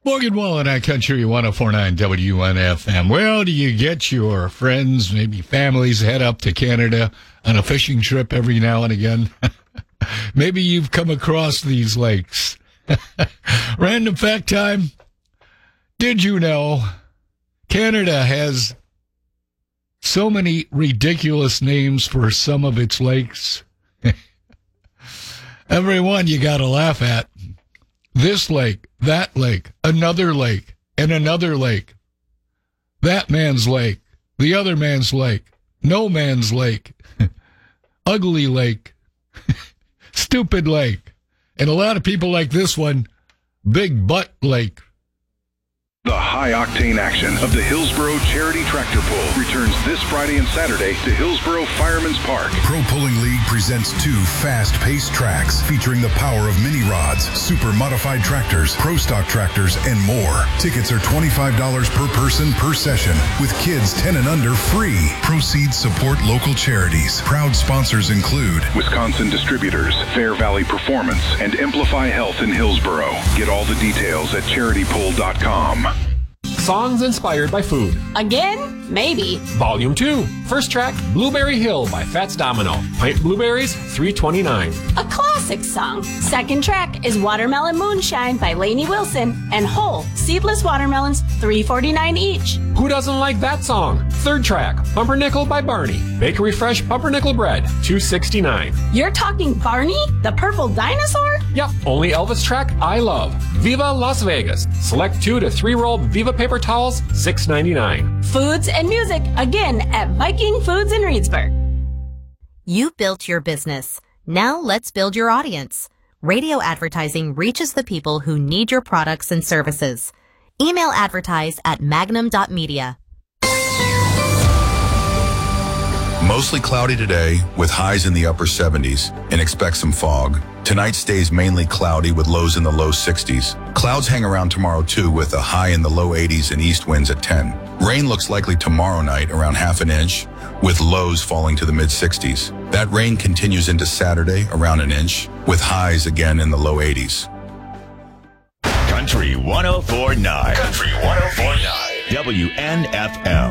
Morgan Wallen on Country 104.9 WNFM. Well, do you get your friends, maybe families, head up to Canada on a fishing trip every now and again? Maybe you've come across these lakes. Random fact time. Did you know Canada has so many ridiculous names for some of its lakes? Every one you got to laugh at. This lake, that lake, another lake, and another lake. That man's lake, the other man's lake, no man's lake, ugly lake, stupid lake, and a lot of people like this one, big butt lake. The high-octane action of the Hillsboro Charity Tractor Pull returns this Friday and Saturday to Hillsboro Fireman's Park. Pro Pulling League presents 2 fast-paced tracks featuring the power of mini rods, super modified tractors, pro stock tractors, and more. Tickets are $25 per person per session, with kids 10 and under free. Proceeds support local charities. Proud sponsors include Wisconsin Distributors, Fair Valley Performance, and Amplify Health in Hillsboro. Get all the details at charitypull.com. Songs inspired by food. Again? Maybe. Volume 2. First track, Blueberry Hill by Fats Domino. Pint blueberries, $3.29. A classic song. Second track is Watermelon Moonshine by Lainey Wilson and whole seedless watermelons, $3.49 each. Who doesn't like that song? Third track, Pumpernickel by Barney. Bakery Fresh Pumpernickel Bread, $2.69. You're talking Barney, the purple dinosaur? Yep, only Elvis track I love. Viva Las Vegas. Select 2 to 3 roll Viva paper towels, $6.99. Foods and music, again at Viking Foods in Reedsburg. You've built your business. Now let's build your audience. Radio advertising reaches the people who need your products and services. Email advertise at magnum.media. mostly cloudy today with highs in the upper 70s, and expect some fog. Tonight stays mainly cloudy with lows in the low 60s. Clouds hang around tomorrow too, with a high in the low 80s and east winds at 10. Rain looks likely tomorrow night around half an inch, with lows falling to the mid 60s. That rain continues into Saturday around an inch, with highs again in the low 80s. Country 104.9. Country 104.9. WNFM.